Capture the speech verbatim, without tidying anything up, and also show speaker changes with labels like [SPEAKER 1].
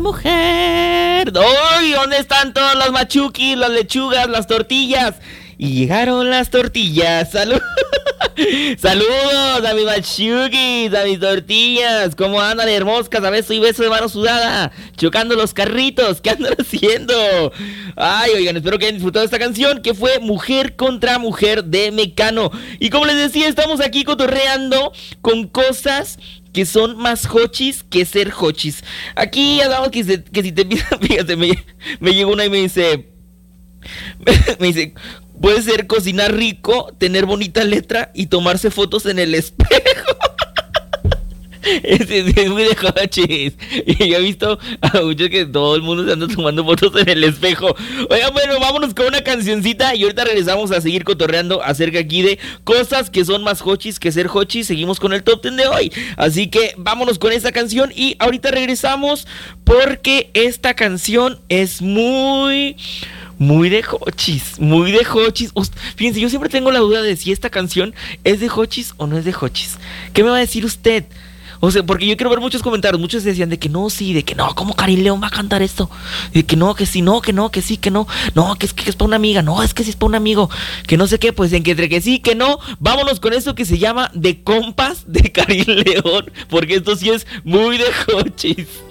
[SPEAKER 1] Mujer. ¡Uy! ¿Dónde están todas las machuquis, las lechugas, las tortillas? Y llegaron las tortillas. ¡Salud! Saludos a mis machuquis, a mis tortillas. ¿Cómo andan, hermoscas? A beso y beso de mano sudada, chocando los carritos. ¿Qué andan haciendo? Ay, oigan, espero que hayan disfrutado esta canción, que fue Mujer contra Mujer de Mecano. Y como les decía, estamos aquí cotorreando con cosas que son más hochis que ser hochis. Aquí andamos que, se, que si te piensas, fíjate, me, me llegó una y me dice, me, me dice, puede ser cocinar rico, tener bonita letra y tomarse fotos en el espejo. Es, es, es muy de hochis. Y yo he visto a muchos que todo el mundo se anda tomando fotos en el espejo. Oigan, bueno, vámonos con una cancioncita y ahorita regresamos a seguir cotorreando acerca aquí de cosas que son más hochis que ser hochis. Seguimos con el top ten de hoy, así que vámonos con esta canción y ahorita regresamos porque esta canción es muy... Muy de hochis, muy de hochis. Ust- Fíjense, yo siempre tengo la duda de si esta canción es de hochis o no es de hochis. ¿Qué me va a decir usted? O sea, porque yo quiero ver muchos comentarios. Muchos decían de que no, sí, de que no, ¿cómo Karin León va a cantar esto? De que no, que sí, no, que no, que sí, que no. No, que es que es para una amiga, no, es que sí es para un amigo. Que no sé qué, pues en que entre que sí, que no. Vámonos con esto que se llama De Compas de Karin León, porque esto sí es muy de hochis.